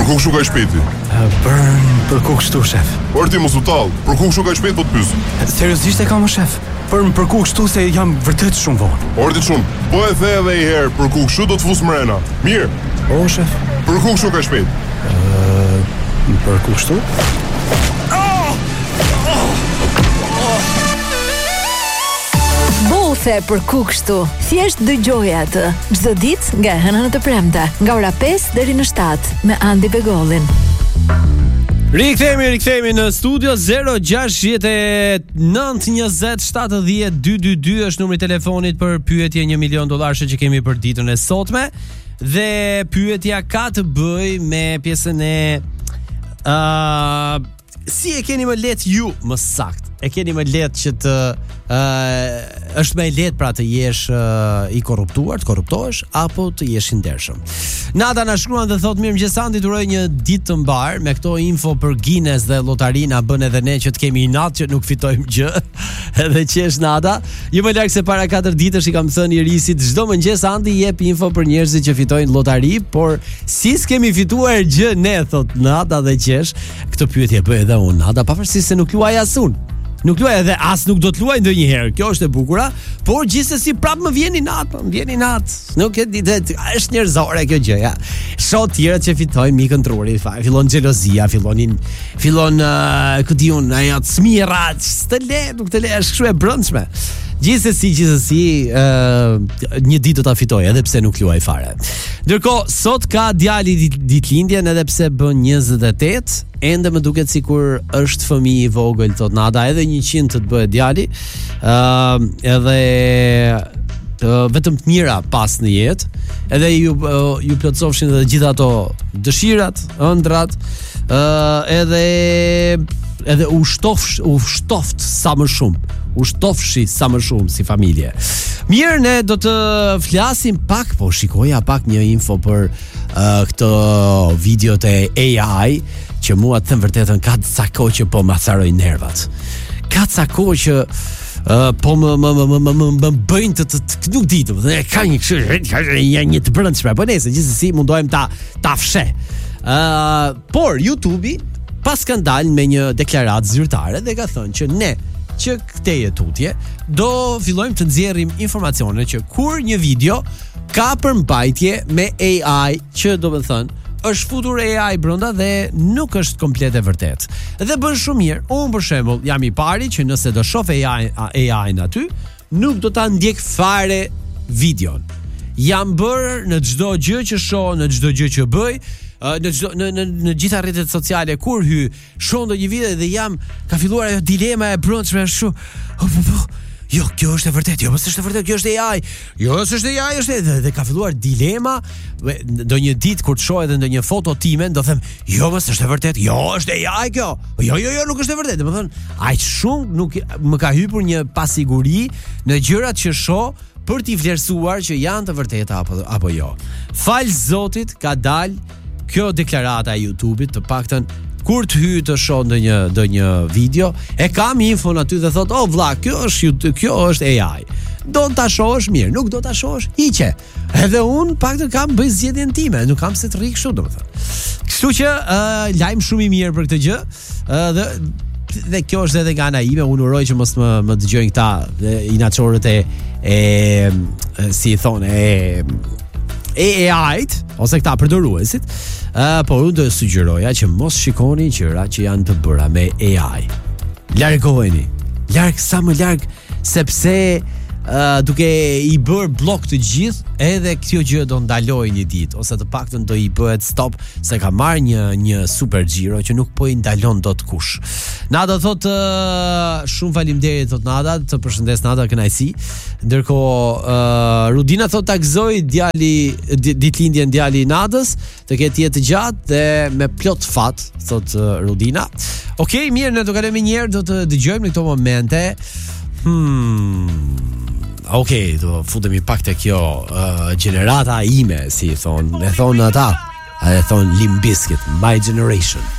ku kështu ka shpejti? Për ku kështu, shef? Por ti mos u tall, për ku kështu ka shpejt po të pyes? Seriozisht e kam, shef? Për ku kështu se jam vërtet shumë vonë. Orti shumë, po e the edhe një herë, për ku kështu do të fus mrena. Mirë. O, shef? Për ku kështu ka shpejt? Për ku kështu? Bothe për ku kështu. Thjesht dëgjoje atë çdo ditë nga hëna në të premte, nga ora 5 deri në 7 me Andi Begollin. Rikthehemi në studio. 069 20 70 222 është numri i telefonit për pyetje $1 milion që kemi për ditën e sotme. Dhe pyetja ka të bëj me pjesën e si e keni më lehtë ju, më saktë. E keni më lehtë që të është më lehtë pra të jesh i korruptuar, të korruptohesh apo të jesh i ndershëm. Nada na shkruan dhe thotë mirëmëngjes Andi, uroj një ditë të mbar me këto info për Guinness dhe lotarina bën edhe ne që të kemi inat që nuk fitojmë gjë. Edhe qesh Nada. Jo më larg se para 4 ditësh i kam thënë Irisit, çdo mëngjes Andi jep info për njerëzit që fitojnë lotari, por si s'kemi fituar gjë ne, thot Nada dhe qesh. Këtë pyetje bëj edhe unë, Nada, pavarësisht se nuk luaj asun. Nuk luaj edhe as nuk do të luaj ndonjëherë. Kjo është e bukura, por gjithsesi prap më vjen i nat. Nuk e di, është njerëzore kjo gjë, ja. Shoh tjerë që fitojnë mikën truri, fillon xhelozia, fillon ku diun, ajo smira, nuk të le, është kështu e brendshme. Gjithsesi, një ditë do ta fitoj, edhe pse nuk luaj fare. Ndërkohë, sot ka djali ditëlindjen, edhe pse bën 28, ende më duket sikur është fëmijë i vogël, thot Nada, edhe 100 të bëhet djali. Edhe vetëm të mira pas në jetë, edhe ju plotësofshin edhe gjithë ato dëshirat, ëndrat, edhe u shtoft sa më shumë. U shtofshi sa më shumë si familje. Mirë, ne do të flasim pak, po shikoja pak një info për këto videot e AI, që mua të them vërtetën ka ca kohë që po më acaroj nervat. Ka ca kohë që po më bëjnë të nuk di, ka një një të brendshme, po nëse gjithsesi mundohem ta fsheh. Por YouTube-i pas kanë dalë me një deklaratë zyrtare dhe ka thënë që ne që këteje tutje do fillojmë të nxjerrim informacione që kur një video ka përmbajtje me AI, që do të thënë është futur AI brenda dhe nuk është komplet e vërtet. Dhe bën shumë mirë. Unë për shembull jam i pari që nëse do shoh AI-n aty, nuk do ta ndjek fare videon. Jam bërë në çdo gjë që shoh, në çdo gjë që bëj, në gjitha rrjetet sociale kur hy, shoh ndonjë video dhe ka filluar ajo dilema e brendshme ashtu. Jo, kjo është e vërtet, jo, është e vërtet, kjo është AI. Jo, është AI, dhe ka filluar dilema. Ndonjë ditë kur të shoh edhe ndonjë foto time, do them, jo, është e vërtet, jo, është AI kjo. Jo, nuk është e vërtet. Domethënë, aq shumë nuk më ka hyrë një pasiguri në gjërat që shoh për t'i vlerësuar që janë të vërteta apo jo. Fal Zotit ka dalë kjo deklarata e YouTube-it, të paktën kur të hyj të shoh ndonjë video, e kam infon aty dhe thot, vlla, kjo është AI. Do ta shohësh mirë, nuk do ta shohësh, hiqe. Edhe un paktën kam bëj zgjedhjen time, nuk kam se të rri kështu, domethënë. Kështu që lajm shumë i mirë për këtë gjë, dhe kjo është edhe nga ana ime, unë uroj që mos më dëgjojnë këta inaçorët si i thonë AI-t ose këta përdoruesit, por unë do të sugjeroja që mos shikoni gjëra që janë të bëra me AI. Largoheni, sa më larg, sepse duke i bërë blok të gjithë, edhe kjo gjë do ndalojë një ditë, ose të paktën do i bëhet stop, se ka marrë një super xhiro që nuk po i ndalon dot kush. Nada thot shumë faleminderit, thot Nada, të përshëndes Nada, kënaqësi. Ndërkohë Rudina thot ta gëzoj ditëlindjen djali i Nadës, të ketë jetë gjatë dhe me plot fat, thot Rudina. Okej, mirë, ne do kalojmë një herë, do të dëgjojmë në këto momente. Okej, do futemi pak te kjo gjenerata ime, si e thon ata, Limp Bizkit, My Generation.